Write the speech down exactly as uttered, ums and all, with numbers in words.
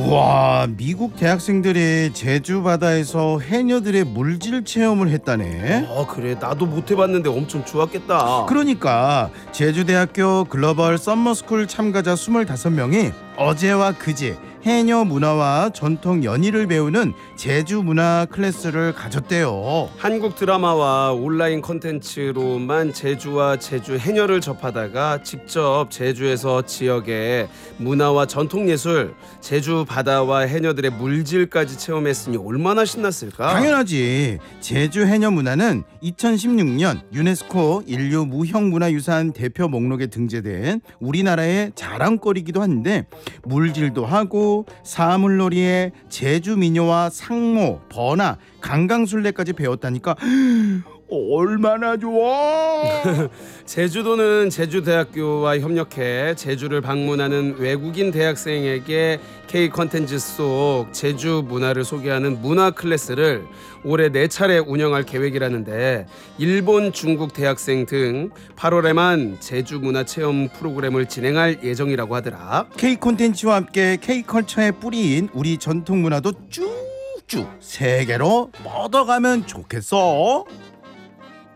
와, 미국 대학생들이 제주 바다에서 해녀들의 물질 체험을 했다네. 아 그래? 나도 못 해봤는데 엄청 좋았겠다. 그러니까 제주대학교 글로벌 썸머스쿨 참가자 스물다섯 명이 어제와 그제 해녀 문화와 전통 연희를 배우는 제주 문화 클래스를 가졌대요. 한국 드라마와 온라인 콘텐츠로만 제주와 제주 해녀를 접하다가 직접 제주에서 지역의 문화와 전통 예술, 제주 바다와 해녀들의 물질까지 체험했으니 얼마나 신났을까? 당연하지. 제주 해녀 문화는 이천십육 년 유네스코 인류 무형문화유산 대표 목록에 등재된 우리나라의 자랑거리이기도 한데, 물질도 하고 사물놀이에 제주 미녀와 상모, 번화, 강강술래까지 배웠다니까 얼마나 좋아. 제주도는 제주대학교와 협력해 제주를 방문하는 외국인 대학생에게 K 컨텐츠 속 제주 문화를 소개하는 문화 클래스를 올해 네 차례 운영할 계획이라는데, 일본, 중국 대학생 등 팔월에만 제주 문화 체험 프로그램을 진행할 예정이라고 하더라. K 콘텐츠와 함께 K 컬처의 뿌리인 우리 전통 문화도 쭉쭉 세계로 뻗어가면 좋겠어.